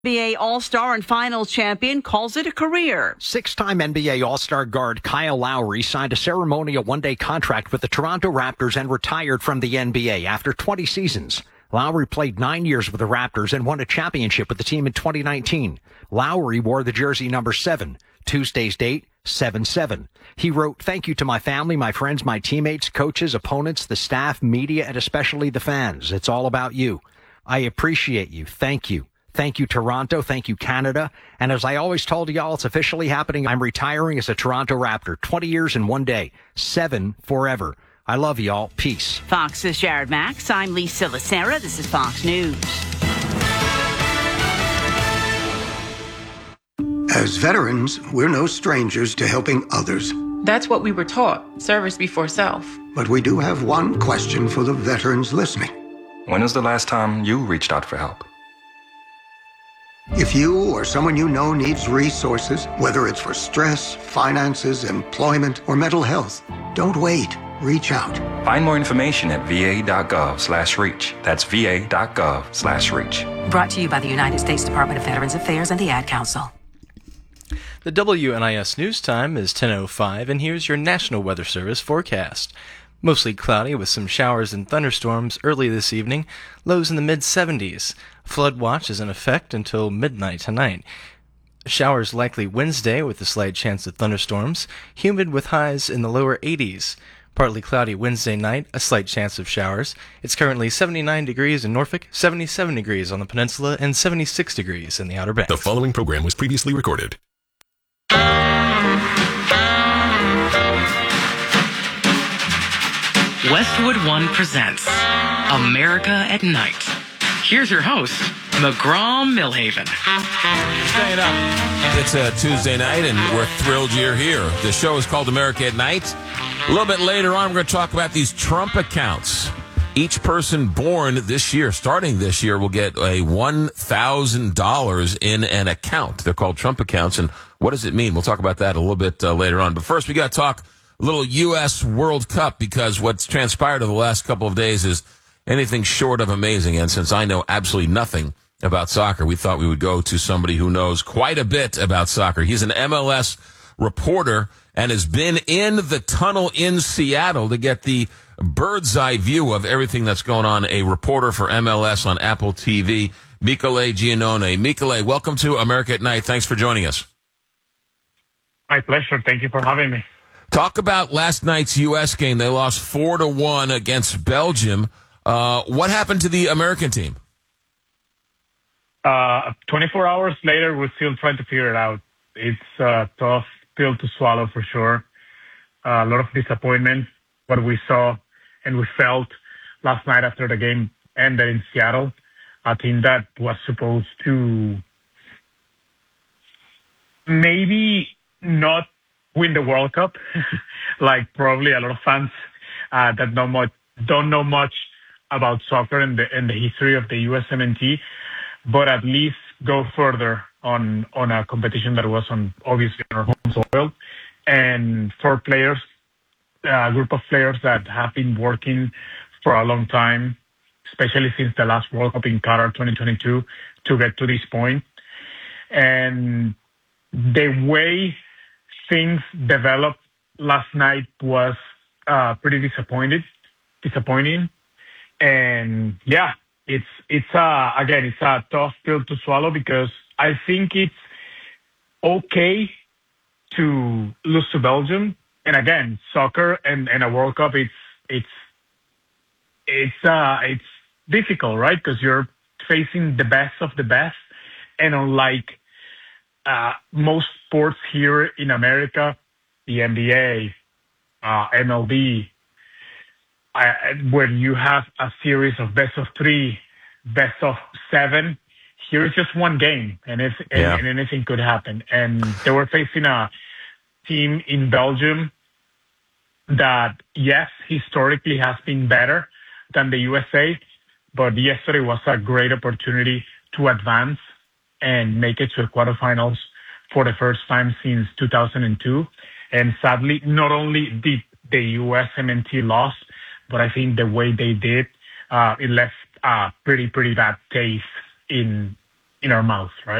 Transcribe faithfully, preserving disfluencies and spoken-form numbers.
N B A All-Star and Finals champion calls it a career. Six-time N B A All-Star guard Kyle Lowry signed a ceremonial one-day contract with the Toronto Raptors and retired from the N B A after twenty seasons. Lowry played nine years with the Raptors and won a championship with the team in twenty nineteen. Lowry wore the jersey number seven. Tuesday's date, seven seven. He wrote, "Thank you to my family, my friends, my teammates, coaches, opponents, the staff, media, and especially the fans. It's all about you. I appreciate you. Thank you. Thank you, Toronto. Thank you, Canada. And as I always told y'all, it's officially happening. I'm retiring as a Toronto Raptor. twenty years in one day. Seven forever. I love y'all. Peace." Fox's Jared Max. I'm Lisa Lacera. This is Fox News. As veterans, we're no strangers to helping others. That's what we were taught, service before self. But we do have one question for the veterans listening. When was the last time you reached out for help? If you or someone you know needs resources, whether it's for stress, finances, employment, or mental health, don't wait. Reach out. Find more information at va.gov slash reach. That's va.gov slash reach. Brought to you by the United States Department of Veterans Affairs and the Ad Council. The W N I S news time is ten oh five, and here's your National Weather Service forecast. Mostly cloudy with some showers and thunderstorms early this evening, lows in the mid seventies. Flood watch is in effect until midnight tonight. Showers likely Wednesday with a slight chance of thunderstorms, humid with highs in the lower eighties. Partly cloudy Wednesday night, a slight chance of showers. It's currently seventy-nine degrees in Norfolk, seventy-seven degrees on the peninsula, and seventy-six degrees in the Outer Banks. The following program was previously recorded. Westwood One presents America at Night. Here's your host, McGraw Millhaven. Staying up. It's a Tuesday night, and we're thrilled you're here. The show is called America at Night. A little bit later on, we're going to talk about these Trump accounts. Each person born this year, starting this year, will get a one thousand dollars in an account. They're called Trump accounts, and what does it mean? We'll talk about that a little bit uh, later on. But first, we got to talk a little U S World Cup, because what's transpired over the last couple of days is anything short of amazing. And since I know absolutely nothing about soccer, we thought we would go to somebody who knows quite a bit about soccer. He's an M L S reporter and has been in the tunnel in Seattle to get the bird's eye view of everything that's going on. A reporter for M L S on Apple T V, Michele Giannone. Michele, welcome to America at Night. Thanks for joining us. My pleasure. Thank you for having me. Talk about last night's U S game. They lost four to one against Belgium. Uh, what happened to the American team? Uh, twenty-four hours later, we're still trying to figure it out. It's a tough pill to swallow for sure. Uh, a lot of disappointment, what we saw and we felt last night after the game ended in Seattle. A team that was supposed to maybe not win the World Cup, like probably a lot of fans uh, that know much, don't know much about soccer and the, and the history of the U S M N T, but at least go further on on a competition that was on obviously on our home soil, and for players, a group of players that have been working for a long time, especially since the last World Cup in Qatar twenty twenty-two, to get to this point. And the way things developed last night was uh, pretty disappointed, disappointing. And yeah, it's it's uh, again it's a tough pill to swallow, because I think it's okay to lose to Belgium. And again, soccer and, and a World Cup, it's it's it's uh it's difficult, right? Because you're facing the best of the best, and unlike uh, most sports here in America, the N B A, uh, M L B, uh, where you have a series of best of three, best of seven. Here is just one game, and, it's, yeah. and, and anything could happen. And they were facing a team in Belgium that, yes, historically has been better than the U S A, but yesterday was a great opportunity to advance and make it to the quarterfinals for the first time since two thousand two. And sadly, not only did the U S M N T lost, but I think the way they did, uh, it left a pretty, pretty bad taste in in our mouth, right?